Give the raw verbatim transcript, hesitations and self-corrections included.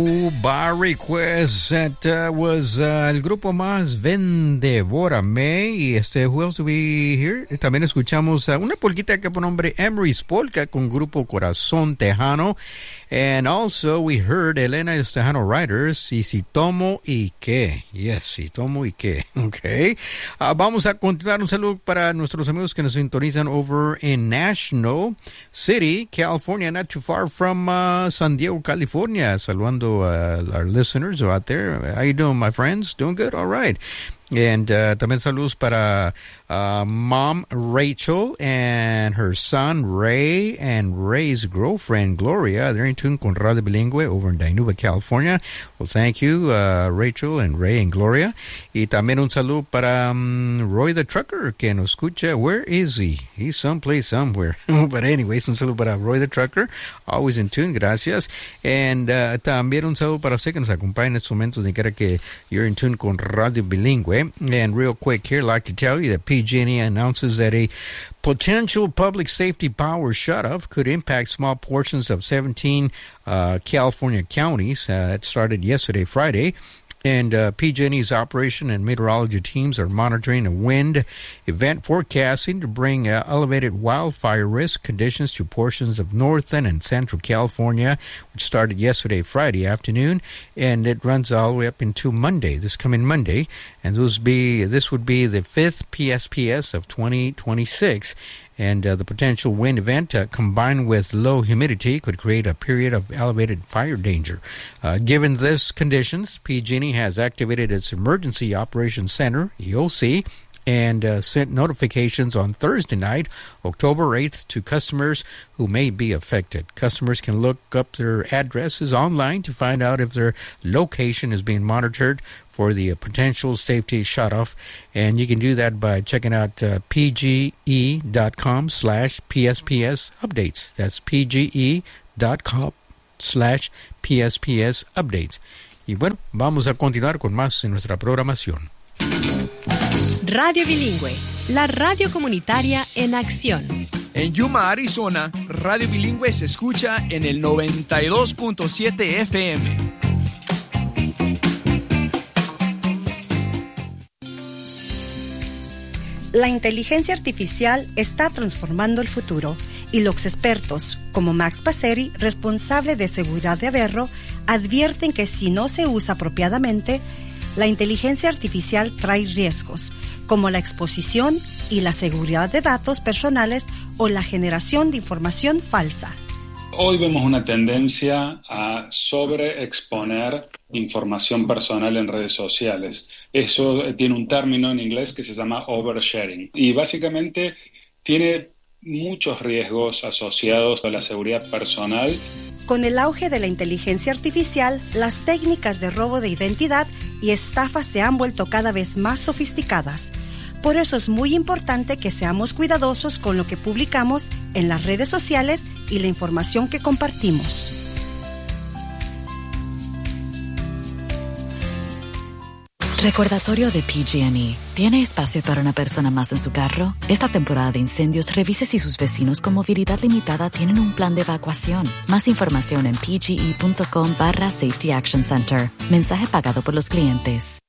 by request. That uh, was uh, el grupo más Vendevórame. Y este, who else do we hear? También escuchamos uh, una polquita que por nombre Emery's Polka con grupo Corazón Tejano. And also we heard Elena y los Tejano Riders y Si Tomo y Qué. Yes, Si Tomo y Qué. Okay. Uh, vamos a continuar. Un saludo para nuestros amigos que nos sintonizan over in National City, California, not too far from uh, San Diego, California. Saludando uh, our listeners out there. How you doing, my friends? Doing good? All right. And uh, también saludos para uh, Mom Rachel and her son Ray and Ray's girlfriend Gloria. They're in tune con Radio Bilingüe over in Dinuba, California. Well, thank you, uh, Rachel and Ray and Gloria. Y también un saludo para um, Roy the Trucker, que nos escucha. Where is he? He's someplace somewhere. But anyways, un saludo para Roy the Trucker. Always in tune, gracias. And uh, también un saludo para usted que nos acompaña en estos momentos, ni quiera que you're in tune con Radio Bilingüe. And real quick here, I'd like to tell you that P G and E announces that a potential public safety power shutoff could impact small portions of seventeen uh, California counties. Uh, it started yesterday, Friday. And uh, P G and E's operation and meteorology teams are monitoring a wind event forecasting to bring uh, elevated wildfire risk conditions to portions of northern and central California, which started yesterday, Friday afternoon, and it runs all the way up into Monday, this coming Monday. And those be this would be the fifth P S P S of twenty twenty-six. And uh, the potential wind event uh, combined with low humidity could create a period of elevated fire danger. Uh, given this conditions, P G and E has activated its Emergency Operations Center, E O C, and uh, sent notifications on Thursday night, October eighth, to customers who may be affected. Customers can look up their addresses online to find out if their location is being monitored for the uh, potential safety shutoff, and you can do that by checking out uh, pge.com slash PSPS updates. That's pge.com slash PSPS updates. Y bueno, vamos a continuar con más en nuestra programación. Radio Bilingüe, la radio comunitaria en acción. En Yuma, Arizona, Radio Bilingüe se escucha en el noventa y dos punto siete F M. La inteligencia artificial está transformando el futuro y los expertos, como Max Passeri, responsable de seguridad de Averro, advierten que si no se usa apropiadamente, la inteligencia artificial trae riesgos, como la exposición y la seguridad de datos personales o la generación de información falsa. Hoy vemos una tendencia a sobreexponer información personal en redes sociales. Eso tiene un término en inglés que se llama oversharing y básicamente tiene muchos riesgos asociados a la seguridad personal. Con el auge de la inteligencia artificial, las técnicas de robo de identidad y estafa se han vuelto cada vez más sofisticadas. Por eso es muy importante que seamos cuidadosos con lo que publicamos en las redes sociales y la información que compartimos. Recordatorio de P G and E. ¿Tiene espacio para una persona más en su carro? Esta temporada de incendios, revise si sus vecinos con movilidad limitada tienen un plan de evacuación. Más información en pge.com barra Safety Action Center. Mensaje pagado por los clientes.